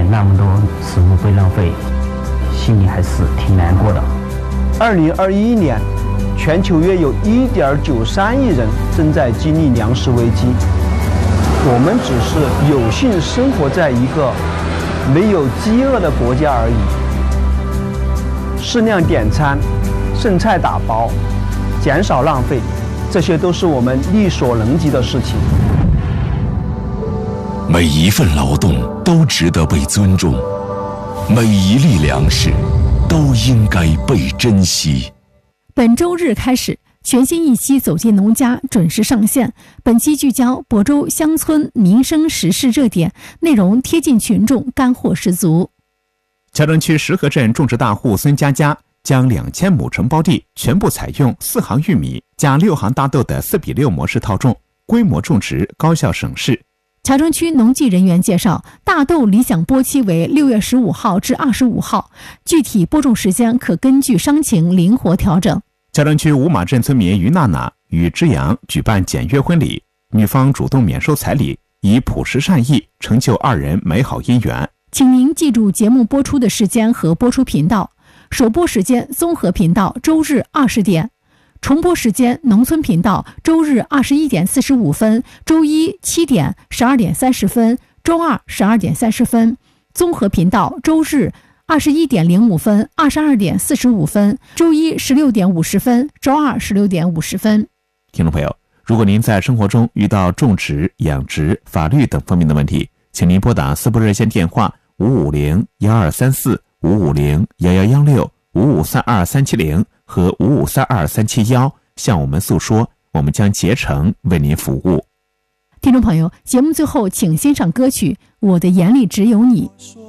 那么多食物被浪费，心里还是挺难过的。 2021年，全球约有1.93亿人正在经历粮食危机。我们只是有幸生活在一个没有饥饿的国家而已。适量点餐，剩菜打包，减少浪费，这些都是我们力所能及的事情。 每一份劳动都值得被尊重，每一粒粮食都应该被珍惜。 本周日开始，全新一期走进农家准时上线。本期聚焦亳州乡村民生时事热点，内容贴近群众，干货十足。 乔城区石河镇种植大户孙佳佳将2000亩承包地全部采用4行玉米加6行大豆的4:6模式套种，规模种植，高效省事。 乔城区农技人员介绍，大豆理想播期为6月15号至25号，具体播种时间可根据伤情灵活调整。 乔城区五马镇村民于娜娜与之阳举办简约婚礼，女方主动免收彩礼，以朴实善意成就2人美好姻缘。 请您记住节目播出的时间和播出频道。首播时间综合频道周日20点，重播时间农村频道周日21点45分，周一7点、12点30分，周二12点30分。综合频道周日21点05分、22点45分，周一16点50分，周二16点50分。 听众朋友，如果您在生活中遇到种植、养殖、法律等方面的问题，请您拨打4部热线电话550-1234、550-1116、5532370和5532371，向我们诉说，我们将竭诚为您服务。 听众朋友，节目最后请欣赏歌曲《我的眼里只有你》。